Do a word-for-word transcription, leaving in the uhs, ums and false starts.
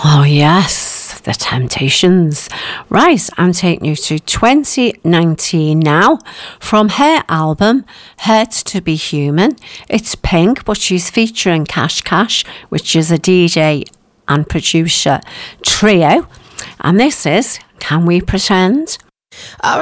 Oh, yes, The Temptations. Right, I'm taking you to twenty nineteen now. From her album, Hurt to Be Human. It's Pink, but she's featuring Cash Cash, which is a D J and producer trio. And this is Can We Pretend? I